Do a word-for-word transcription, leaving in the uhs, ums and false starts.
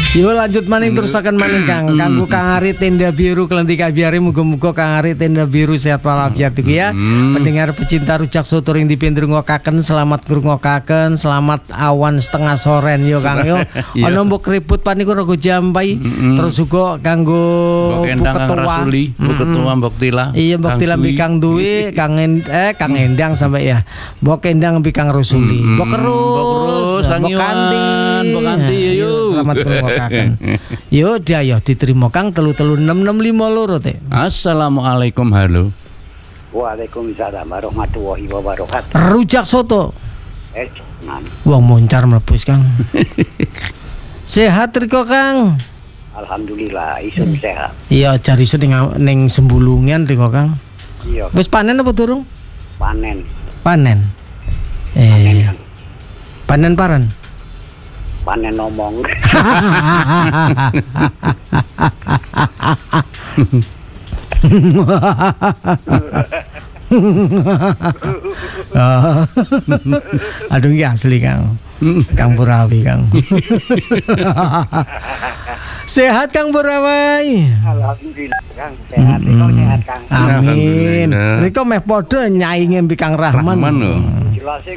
Yo lanjut maning terusaken maning Kang. Kanggo Kang Ari Tenda Biru Kelentika Biari muga-muga Kang Ari Tenda Biru sehat walafiat iki ya. Pendengar pecinta rujak soto ring dipindrungokaken selamat ngrungokaken selamat awan setengah soren yo Kang yo. Ana mbok keriput paniku rego jampai terus uga kanggo Bu Ketua. Bu Ketua Mbok Tila. Iya Mbok Tila mbi Kang Duwi, Kang eh Kang Endang sampai ya. Mbok Endang mbi Kang Rusuli. Mbok Kerus, Mbok Kanti. Mbok Kanti yo. Selamat ngrungokaken. Yo dia yo diterima Kang telu telu enam enam lima loro teh. Assalamualaikum halo. Waalaikumsalam warahmatullahi wabarakatuh. Rujak soto. Eh, wong moncar mlebus Kang. Sehat riko Kang. Alhamdulillah isun sehat. Iya jari ning ning sembulungan riko Kang. Iya. Wis panen apa durung? Panen. Panen. Eh. Panen paran. Panen ngomong. Oh. Aduh ya asli Kang. Kang Burawi Kang. Sehat Kang Burawi. Alhamdulillah Kang sehat. Riko sehat Kang. Amin. Riko meh padha nyainge mbi Kang Rahman. Rahman lho. Jelas